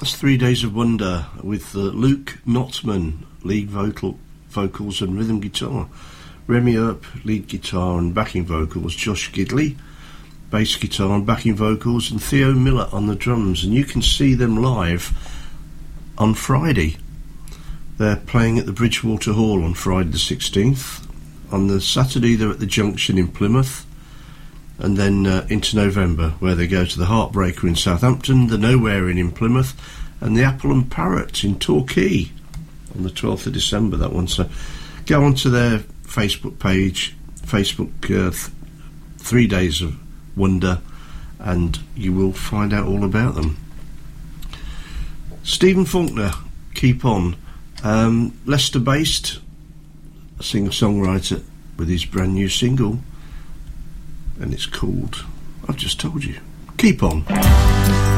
That's 3 Days of Wonder with Luke Notman, lead vocals and rhythm guitar, Remy Earp, lead guitar and backing vocals, Josh Gidley, bass guitar and backing vocals, and Theo Miller on the drums. And you can see them live on Friday. They're playing at the Bridgewater Hall on Friday the 16th. On the Saturday they're at the Junction in Plymouth, and then into November, where they go to the Heartbreaker in Southampton, the Nowhere in Plymouth, and the Apple and Parrot in Torquay on the 12th of December, that one. So go onto their Facebook page, 3 Days of Wonder, and you will find out all about them. Stephen Faulkner, Keep On. Leicester based singer-songwriter with his brand new single, and it's called I've Just Told You. Keep On.